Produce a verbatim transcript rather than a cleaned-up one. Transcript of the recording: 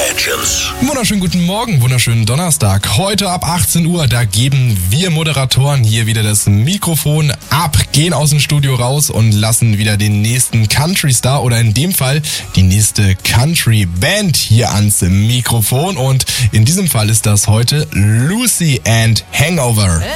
Legends. Wunderschönen guten Morgen, wunderschönen Donnerstag. Heute ab achtzehn Uhr, da geben wir Moderatoren hier wieder das Mikrofon ab, gehen aus dem Studio raus und lassen wieder den nächsten Country-Star oder in dem Fall die nächste Country-Band hier ans Mikrofon. Und in diesem Fall ist das heute Lucy and Hangover.